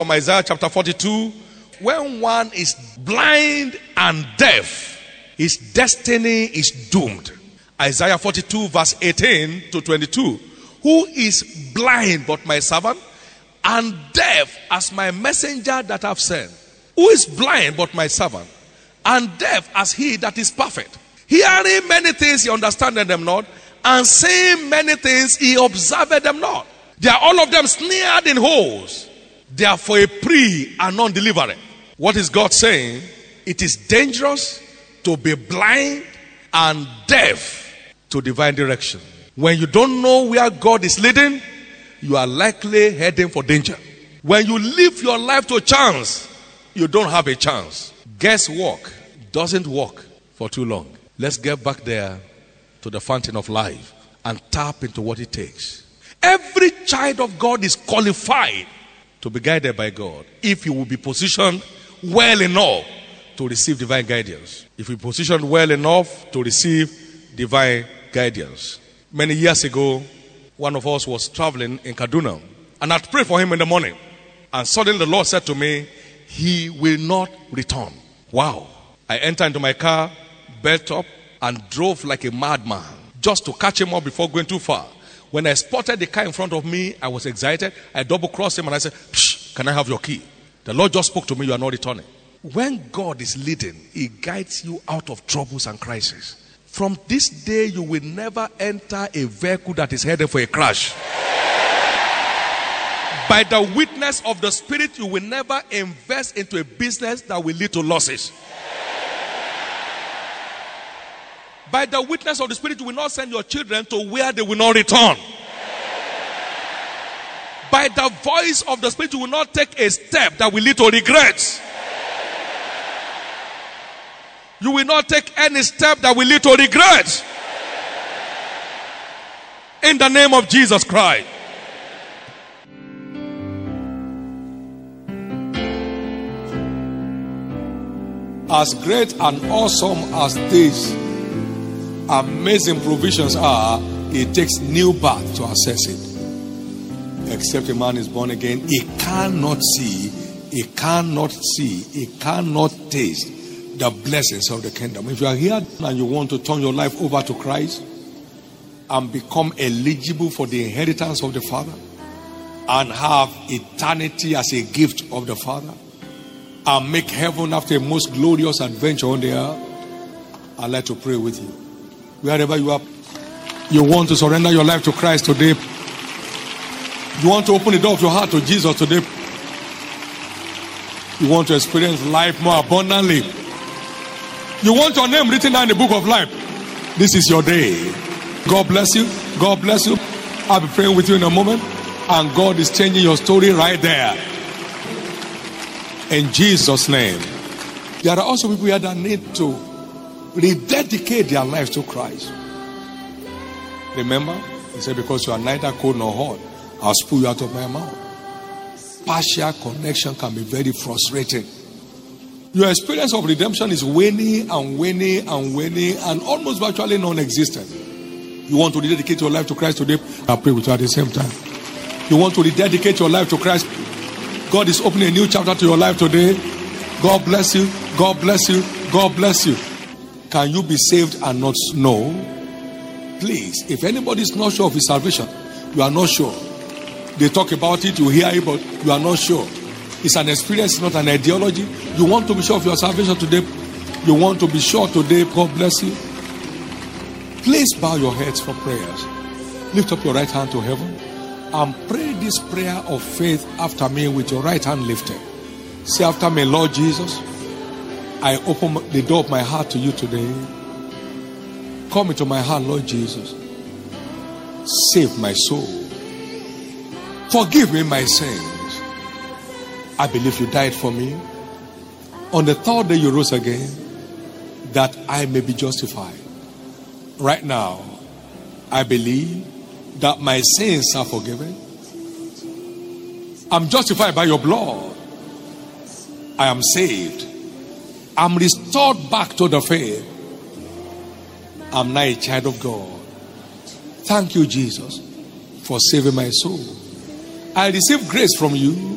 From Isaiah chapter 42, when one is blind and deaf, his destiny is doomed. Isaiah 42 verse 18 to 22. Who is blind but my servant, and deaf as my messenger that I've sent? Who is blind but my servant, and deaf as he that is perfect? Hearing many things he understandeth them not, and seeing many things he observeth them not. They are all of them snared in holes. They are for a prey and non-deliverer. What is God saying? It is dangerous to be blind and deaf to divine direction. When you don't know where God is leading, you are likely heading for danger. When you live your life to chance, you don't have a chance. Guesswork doesn't work for too long. Let's get back there to the fountain of life and tap into what it takes. Every child of God is qualified to be guided by God if you will be positioned well enough to receive divine guidance. If we positioned well enough to receive divine guidance. Many years ago, one of us was traveling in Kaduna, and I'd pray for him in the morning, and suddenly the Lord said to me, he will not return. Wow. I entered into my car, belt up, and drove like a madman just to catch him up before going too far. When I spotted the car in front of me, I was excited. I double-crossed him and I said, "Psh, can I have your key?" The Lord just spoke to me, "You are not returning." When God is leading, He guides you out of troubles and crises. From this day, you will never enter a vehicle that is headed for a crash. By the witness of the Spirit, you will never invest into a business that will lead to losses. By the witness of the Spirit, you will not send your children to where they will not return. By the voice of the Spirit, you will not take a step that will lead to regrets. You will not take any step that will lead to regrets. In the name of Jesus Christ. As great and awesome as these amazing provisions are, it takes new birth to access it. Except a man is born again, he cannot see, he cannot taste the blessings of the kingdom. If you are here and you want to turn your life over to Christ and become eligible for the inheritance of the Father and have eternity as a gift of the Father and make heaven after a most glorious adventure on the earth, I'd like to pray with you. Wherever you are, you want to surrender your life to Christ today. You want to open the door of your heart to Jesus today. You want to experience life more abundantly. You want your name written down in the book of life. This is your day. God bless you. God bless you. I'll be praying with you in a moment. And God is changing your story right there. In Jesus' name. There are also people here that need to rededicate their lives to Christ. Remember, He said, because you are neither cold nor hot, I'll spew you out of my mouth. Partial connection can be very frustrating. Your experience of redemption is waning and almost virtually non-existent. You want to rededicate your life to Christ today? I'll pray with you at the same time. You want to rededicate your life to Christ? God is opening a new chapter to your life today. God bless you. God bless you. God bless you. Can you be saved and not know? Please, if anybody is not sure of his salvation, you are not sure. They talk about it, you hear it, but you are not sure. It's an experience, not an ideology. You want to be sure of your salvation today. You want to be sure today. God bless you. Please bow your heads for prayers. Lift up your right hand to heaven and pray this prayer of faith after me with your right hand lifted. Say after me, Lord Jesus, I open the door of my heart to you today. Come into my heart, Lord Jesus. Save my soul. Forgive me my sins. I believe you died for me. On the third day you rose again, that I may be justified. Right now, I believe that my sins are forgiven. I'm justified by your blood. I am saved. I'm restored back to the faith. I'm now a child of God. Thank you, Jesus, for saving my soul. I receive grace from you